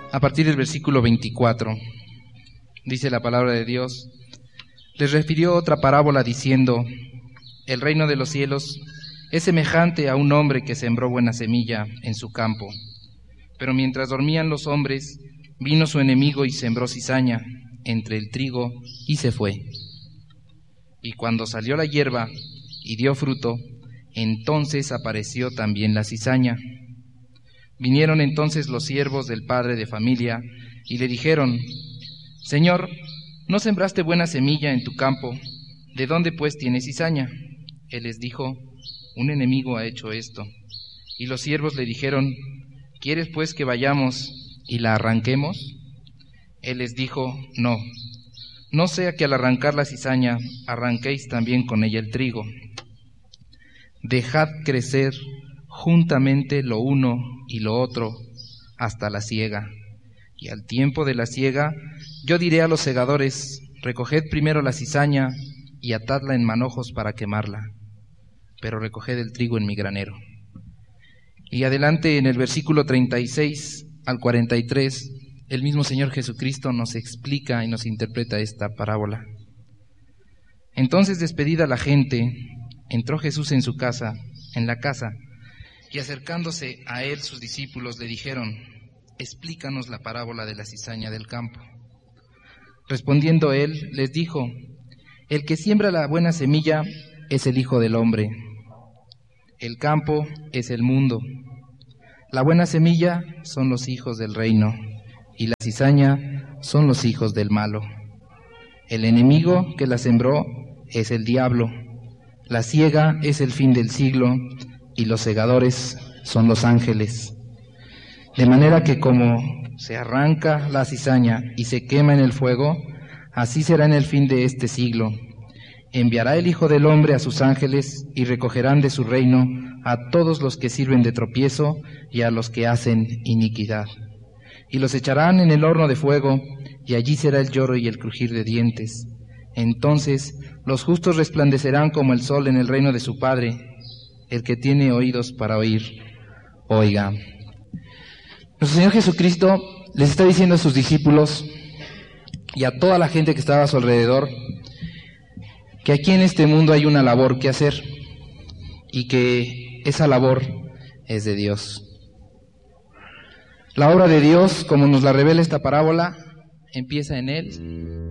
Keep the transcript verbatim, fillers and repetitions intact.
a partir del versículo veinticuatro. Dice la palabra de Dios: les refirió otra parábola diciendo: el reino de los cielos es semejante a un hombre que sembró buena semilla en su campo. Pero mientras dormían los hombres, vino su enemigo y sembró cizaña entre el trigo y se fue. Y cuando salió la hierba y dio fruto, entonces apareció también la cizaña. Vinieron entonces los siervos del padre de familia y le dijeron: Señor, ¿no sembraste buena semilla en tu campo? ¿De dónde pues tienes cizaña? Él les dijo: un enemigo ha hecho esto. Y los siervos le dijeron: ¿quieres pues que vayamos y la arranquemos? Él les dijo: no, no sea que al arrancar la cizaña arranquéis también con ella el trigo. Dejad crecer juntamente lo uno y lo otro hasta la siega. Y al tiempo de la siega yo diré a los segadores: recoged primero la cizaña y atadla en manojos para quemarla, pero recoged el trigo en mi granero. Y adelante en el versículo treinta y seis al cuarenta y tres, el mismo Señor Jesucristo nos explica y nos interpreta esta parábola. Entonces, despedida la gente, entró Jesús en su casa, en la casa, y acercándose a él sus discípulos le dijeron: explícanos la parábola de la cizaña del campo. Respondiendo él, les dijo: el que siembra la buena semilla es el Hijo del Hombre. El campo es el mundo. La buena semilla son los hijos del reino, y la cizaña son los hijos del malo. El enemigo que la sembró es el diablo. La siega es el fin del siglo, y los segadores son los ángeles. De manera que como se arranca la cizaña y se quema en el fuego, así será en el fin de este siglo. Enviará el Hijo del Hombre a sus ángeles y recogerán de su reino a todos los que sirven de tropiezo y a los que hacen iniquidad. Y los echarán en el horno de fuego, y allí será el lloro y el crujir de dientes. Entonces los justos resplandecerán como el sol en el reino de su Padre. El que tiene oídos para oír, oiga. Nuestro Señor Jesucristo les está diciendo a sus discípulos y a toda la gente que estaba a su alrededor que aquí en este mundo hay una labor que hacer y que esa labor es de Dios. La obra de Dios, como nos la revela esta parábola, empieza en Él